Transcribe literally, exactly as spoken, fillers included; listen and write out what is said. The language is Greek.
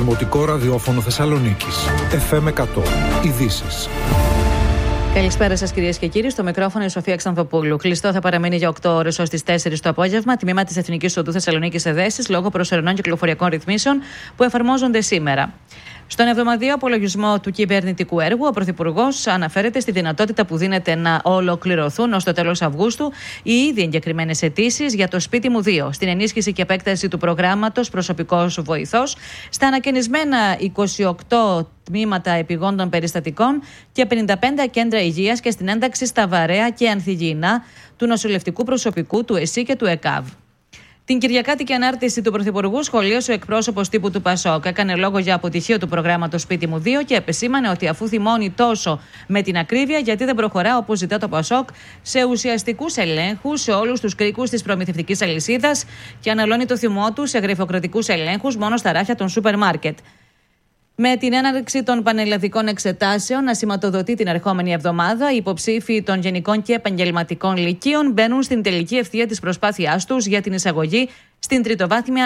Δημοτικό Ραδιόφωνο Θεσσαλονίκης. εφ εμ εκατό. Ειδήσεις. Καλησπέρα σας, κυρίες και κύριοι. Στο μικρόφωνο η Σοφία Ξανθοπούλου. Κλειστό θα παραμείνει για οκτώ ώρες ως τις τέσσερις το απόγευμα τμήμα της Εθνικής Οδού Θεσσαλονίκης Εδέσης λόγω προσωρινών κυκλοφοριακών ρυθμίσεων που εφαρμόζονται σήμερα. Στον εβδομαδιαίο απολογισμό του κυβερνητικού έργου, ο Πρωθυπουργός αναφέρεται στη δυνατότητα που δίνεται να ολοκληρωθούν ως το τέλος Αυγούστου οι ήδη εγκεκριμένες αιτήσεις για το Σπίτι μου δύο, στην ενίσχυση και επέκταση του προγράμματος Προσωπικός Βοηθός, στα ανακαινισμένα είκοσι οκτώ τμήματα επιγόντων περιστατικών και πενήντα πέντε κέντρα υγείας και στην ένταξη στα βαρέα και ανθυγιεινά του νοσηλευτικού προσωπικού του ΕΣΥ και του ΕΚΑΒ. Την Κυριακάτικη ανάρτηση του Πρωθυπουργού σχολίασε ο εκπρόσωπος τύπου του ΠΑΣΟΚ. Έκανε λόγο για αποτυχία του προγράμματος Σπίτι μου δύο και επεσήμανε ότι αφού θυμώνει τόσο με την ακρίβεια, γιατί δεν προχωρά όπως ζητά το ΠΑΣΟΚ σε ουσιαστικούς ελέγχους σε όλους τους κρίκους της προμηθευτικής αλυσίδας και αναλώνει το θυμό του σε γραφειοκρατικούς ελέγχους μόνο στα ράφια των σούπερ μάρκετ. Με την έναρξη των πανελλαδικών εξετάσεων να σηματοδοτεί την ερχόμενη εβδομάδα, οι υποψήφοι των γενικών και επαγγελματικών λυκείων μπαίνουν στην τελική ευθεία της προσπάθειάς τους για την εισαγωγή στην τριτοβάθμια